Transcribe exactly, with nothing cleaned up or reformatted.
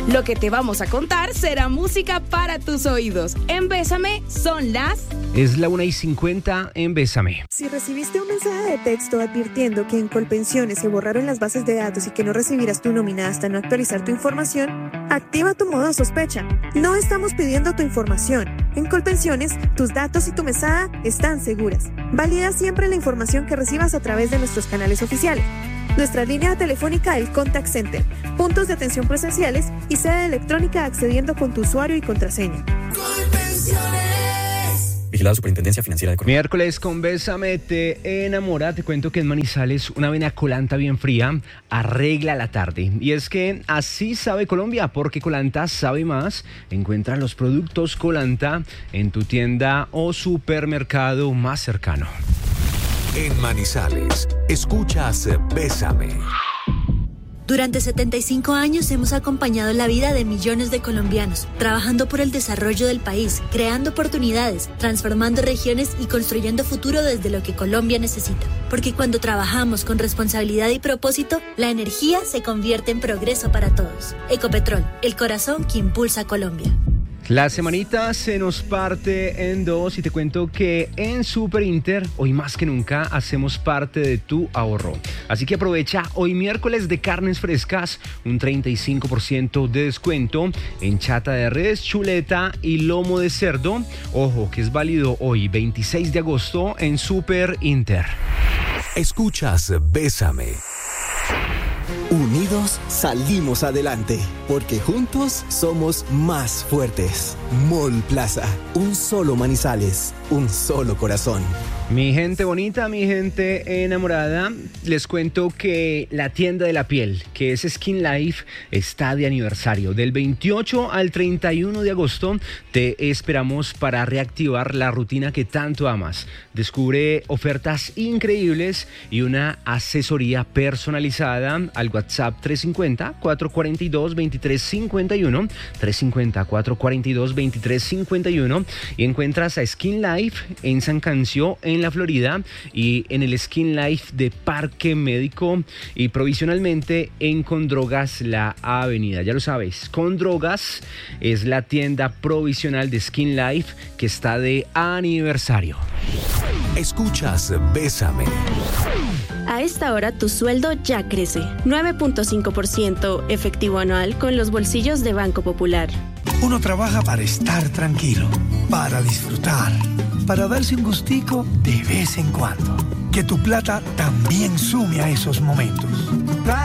Lo que te vamos a contar será música para tus oídos. En Bésame son las... Es la una y cincuenta en Bésame. Si recibiste un mensaje de texto advirtiendo que en Colpensiones se borraron las bases de datos y que no recibirás tu nómina hasta no actualizar tu información, activa tu modo sospecha. No estamos pidiendo tu información. En Colpensiones, tus datos y tu mesada están seguras. Valida siempre la información que recibas a través de nuestros canales oficiales. Nuestra línea telefónica, el Contact Center, puntos de atención presenciales y sede electrónica accediendo con tu usuario y contraseña. Vigilado Superintendencia Financiera de Colombia. Miércoles con Bésame te enamora. Te cuento que en Manizales una avena Colanta bien fría arregla la tarde. Y es que así sabe Colombia, porque Colanta sabe más. Encuentra los productos Colanta en tu tienda o supermercado más cercano. En Manizales, escuchas Bésame. Durante setenta y cinco años hemos acompañado la vida de millones de colombianos, trabajando por el desarrollo del país, creando oportunidades, transformando regiones y construyendo futuro desde lo que Colombia necesita. Porque cuando trabajamos con responsabilidad y propósito, la energía se convierte en progreso para todos. Ecopetrol, el corazón que impulsa a Colombia. La semanita se nos parte en dos y te cuento que en Super Inter, hoy más que nunca, hacemos parte de tu ahorro. Así que aprovecha hoy miércoles de carnes frescas, un treinta y cinco por ciento de descuento en chata de res, chuleta y lomo de cerdo. Ojo, que es válido hoy, veintiséis de agosto, en Super Inter. Escuchas Bésame. Unidos salimos adelante, porque juntos somos más fuertes. Mall Plaza, un solo Manizales, un solo corazón. Mi gente bonita, mi gente enamorada, les cuento que la tienda de la piel, que es Skin Life, está de aniversario. Del veintiocho al treinta y uno de agosto te esperamos para reactivar la rutina que tanto amas. Descubre ofertas increíbles y una asesoría personalizada al WhatsApp tres cinco cero, cuatro cuatro dos, dos tres cinco uno, tres cinco cero, cuatro cuatro dos, dos tres cinco uno, y encuentras a Skin Life en San Cancio, en la Florida, y en el Skin Life de Parque Médico, y provisionalmente en Condrogas La Avenida. Ya lo sabes, Condrogas es la tienda provisional de Skin Life que está de aniversario. Escuchas Bésame. A esta hora tu sueldo ya crece. nueve punto cinco por ciento efectivo anual con los bolsillos de Banco Popular. Uno trabaja para estar tranquilo, para disfrutar, para darse un gustico de vez en cuando. Que tu plata también sume a esos momentos.